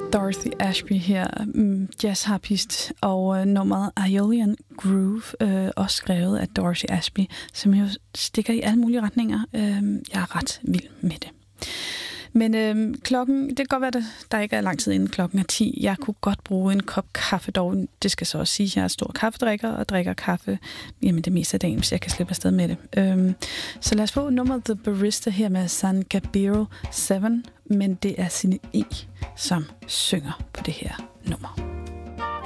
Dorothy Ashby her, jazzharpist, og nummeret Aeolian Groove, også skrevet af Dorothy Ashby, som jo stikker i alle mulige retninger. Jeg er ret vild med det. Men klokken, det kan godt være, at der ikke er lang tid inden klokken er 10. Jeg kunne godt bruge en kop kaffe dog. Det skal så også sige, at jeg er stor kaffedrikker og drikker kaffe det meste af dagen, så jeg kan slippe afsted med det. Så lad os få nummeret The Barista her med San Gabriel 7, men det er Signe E., som synger på det her nummer.